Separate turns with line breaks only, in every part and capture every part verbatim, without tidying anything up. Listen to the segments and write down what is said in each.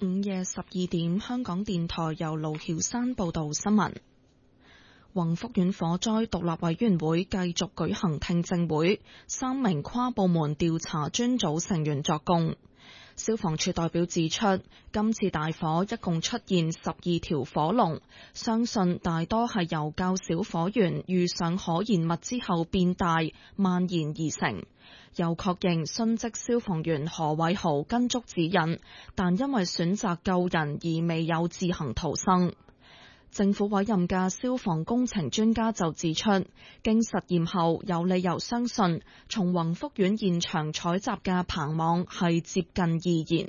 午夜十二點，香港電台由盧曉山報道新聞。宏福苑火災獨立委員會繼續舉行聽證會，三名跨部門調查專組成員作供。消防處代表指出，今次大火一共出現十二條火龍，相信大多係由較小火源遇上可燃物之後變大蔓延而成。又確認殉職消防員何偉豪跟足指引，但因為選擇救人而未有自行逃生。政府委任嘅消防工程專家就指出，經實驗後有理由相信，從宏福苑現場採集嘅棚網係接近易燃。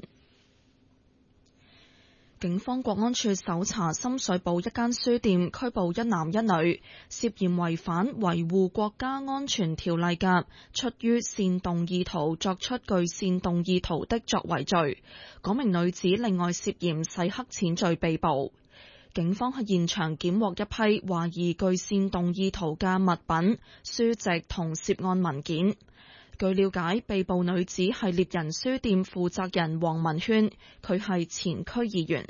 警方國安處搜查深水埗一間書店，拘捕一男一女，涉嫌違反維護國家安全條例嘅出於煽動意圖作出具煽動意圖的作為罪。嗰名女子另外涉嫌洗黑錢罪被捕。警方喺現場檢獲一批懷疑具煽動意圖嘅物品、書籍同涉案文件。據了解，被捕女子係獵人書店負責人黃文軒，佢係前區議員。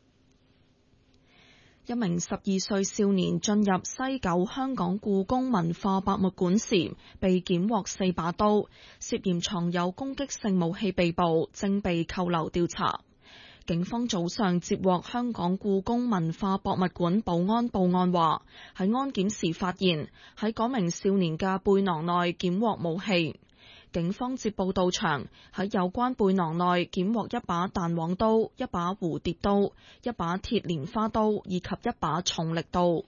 一名十二歲少年進入西九香港故宮文化博物館時，被檢獲四把刀，涉嫌藏有攻擊性武器被捕，正被扣留調查。警方早上接獲香港故宮文化博物館保安報案，話喺安檢時發現喺嗰名少年嘅背囊內檢獲武器。警方接報到場，喺有關背囊內檢獲一把彈簧刀、一把蝴蝶刀、一把鐵蓮花刀以及一把重力刀。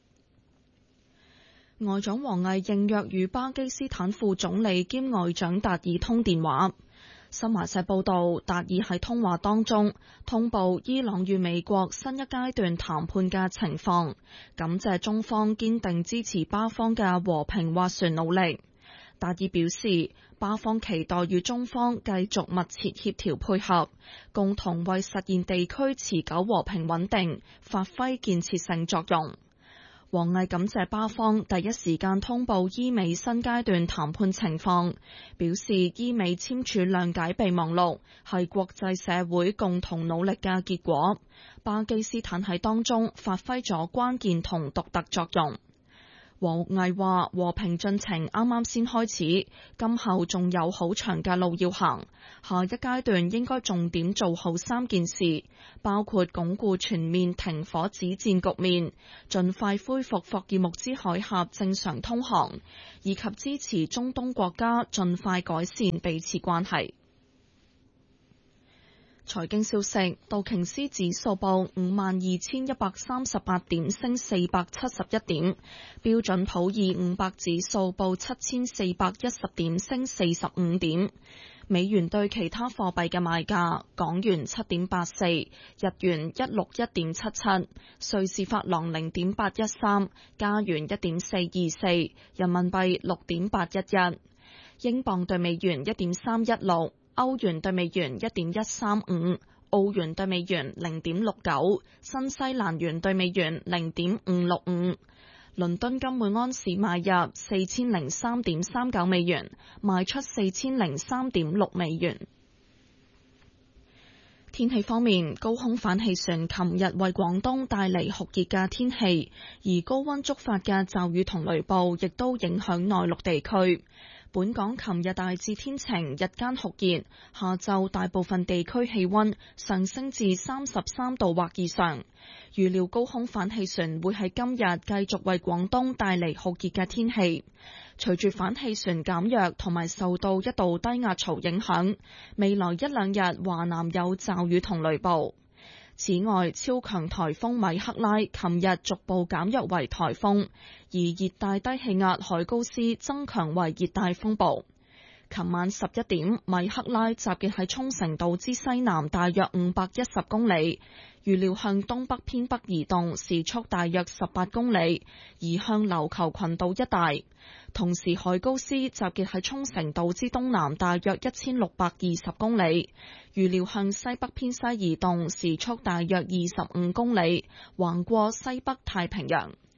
外長王毅應約與巴基斯坦副總理兼外長達爾通電話。新華社報道，達爾喺通話當中通報伊朗與美國新一階段談判嘅情況，感謝中方堅定支持巴方嘅和平斡旋努力。達爾表示，巴方期待與中方繼續密切協調配合，共同為實現地區持久和平穩定發揮建設性作用。王毅感謝巴方第一時間通報伊美新階段談判情況，表示伊美簽署諒解備忘錄係國際社會共同努力嘅結果，巴基斯坦喺當中發揮咗關鍵同獨特作用。王毅話：和平進程啱啱先開始，今後仲有好長嘅路要行。下一階段應該重點做好三件事，包括鞏固全面停火止戰局面，盡快恢復霍爾木茲海峽正常通航，以及支持中東國家盡快改善彼此關係。財經消息，道瓊斯指數報五萬二千一百三十八點，升四百七十一點；標準普爾五百指數報七千四百一十點，升四十五點。美元對其他貨幣嘅賣價：港元七點八四，日元一六一點七七，瑞士法郎零點八一三，加元一點四二四，人民幣六點八一一，英鎊對美元一點三一六。歐元對美元一點一三五，澳元對美元零點六九，新西蘭元對美元零點五六五。倫敦金每安士買入四千零三點三九美元，賣出四千零三點六美元。天氣方面，高空反氣旋琴日為廣東帶嚟酷熱嘅天氣，而高溫觸發嘅驟雨同雷暴亦都影響內陸地區。本港琴日大致天晴，日間酷熱，下晝大部分地區氣溫上升至三十三度或以上。預料高空反氣旋會喺今日繼續為廣東帶嚟酷熱嘅天氣。隨住反氣旋減弱同埋受到一道低壓槽影響，未來一兩日華南有驟雨同雷暴。此外，超強颱風米克拉琴日逐步減弱為颱風，而熱帶低氣壓海高斯增強為熱帶風暴。琴晚十一點，米克拉集結喺沖繩島之西南大約五百一十公里，預料向東北偏北移動，時速大約十八公里，移向琉球群島一帶。同時，海高斯集結喺沖繩島之東南大約一千六百二十公里，預料向西北偏西移動，時速大約二十五公里，橫過西北太平洋。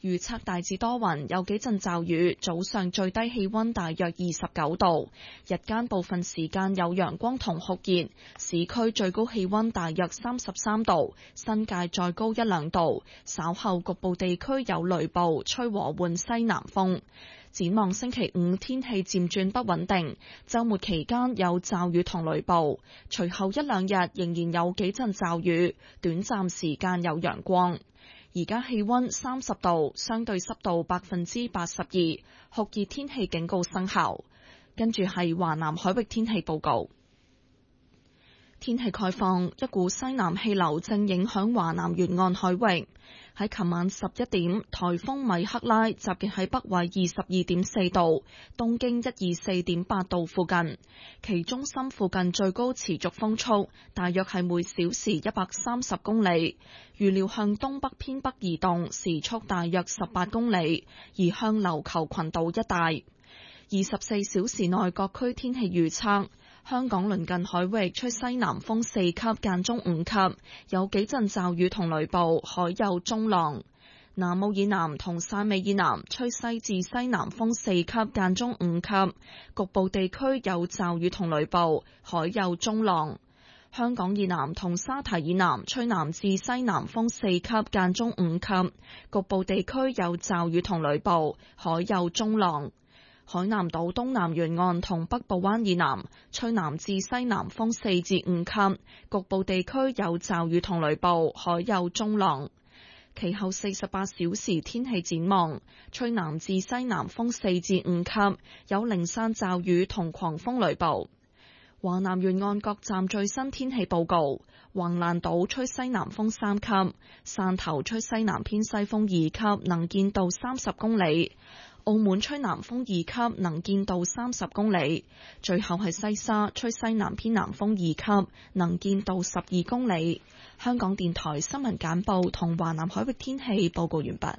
預測大致多雲，有幾陣驟雨，早上最低氣溫大約二十九度，日間部分時間有陽光同酷熱，市區最高氣溫大約三十三度，新界再高一兩度，稍後局部地區有雷暴，吹和緩西南風。展望星期五天氣漸轉不穩定，週末期間有驟雨同雷暴，隨後一兩日仍然有幾陣驟雨，短暫時間有陽光。而家氣溫三十度，相對濕度百分之八十二，酷熱天氣警告生效。跟住係華南海域天氣報告。天氣概況，一股西南氣流正影響華南沿岸海域。喺琴晚十一點，颱風米克拉集結喺北緯二十二點四度，東經一二四點八度附近，其中心附近最高持續風速大約係每小時一百三十公里，預料向東北偏北移動，時速大約十八公里，移向琉球群島一帶。二十四小時內各區天氣預測。香港鄰近海域吹西南風四級間中五級，有幾陣驟雨同雷暴，海有中浪。南澳以南同汕尾以南吹西至西南風四級間中五級，局部地區有驟雨同雷暴，海有中浪。香港以南同沙堤以南吹南至西南風四級間中五級，局部地區有驟雨同雷暴，海有中浪。海南島東南沿岸同北部灣以南吹南至西南風四至五級，局部地區有驟雨同雷暴，海有中浪。其後四十八小時天氣展望，吹南至西南風四至五級，有零散驟雨同狂風雷暴。華南沿岸各站最新天氣報告：橫瀾島吹西南風三級，汕頭吹西南偏西風二級，能見度三十公里。澳門吹南風二級，能見度三十公里。最後係西沙吹西南偏南風二級，能見度十二公里。香港電台新聞簡報同華南海域天氣報告完畢。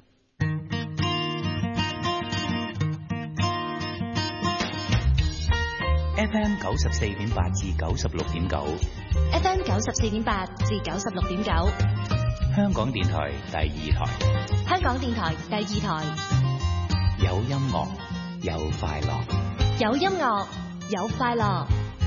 F M 九十四點八至九十六點九
，F M 九十四點八至九十六點九，
香港電台第二台，
香港電台第二台。
有音樂，有快樂，
有音樂，有快樂。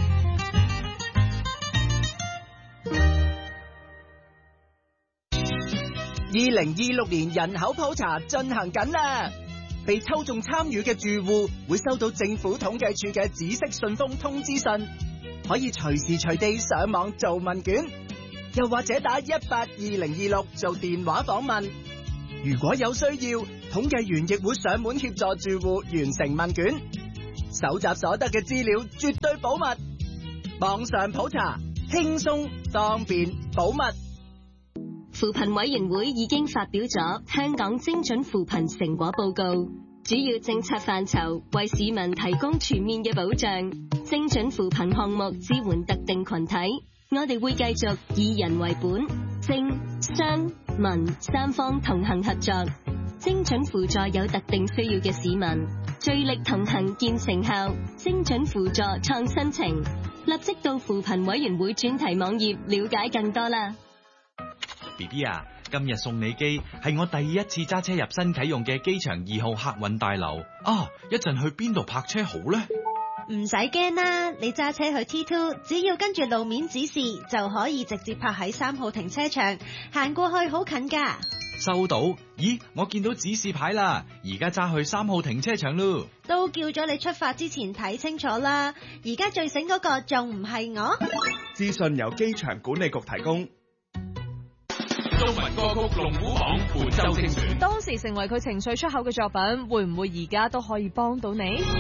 二零二六年人口普查進行緊啦，被抽中參與嘅住戶會收到政府統計處嘅紫色信封通知信，可以隨時隨地上網做問卷，又或者打一八二零二六做電話訪問。如果有需要，統計員亦會上門協助住戶完成問卷，搜集所得嘅資料絕對保密。網上普查，輕鬆方便保密。
扶貧委員會已經發表咗香港精準扶貧成果報告，主要政策範疇為市民提供全面嘅保障。精準扶貧項目支援特定群體，我哋會繼續以人為本，政、商、民三方同行合作，精準輔助有特定需要嘅市民，聚力同行見成效。精準輔助創新程，立即到扶貧委員會專題網頁了解更多啦。
B B 啊，今日送你機係我第一次揸車入新啟用嘅機場二號客運大樓啊！一陣去邊度泊車好呢？
唔使驚啦，你揸車去 T 二，只要跟住路面指示就可以直接泊喺三號停車場，行過去好近噶。
收到？咦，我見到指示牌啦，而家揸去三號停車場咯。
都叫咗你出發之前睇清楚啦，而家最醒嗰個仲唔係我？
資訊由機場管理局提供。
中文歌曲龍虎榜本周精選，
當時成為佢情緒出口嘅作品，會唔會而家都可以幫到你？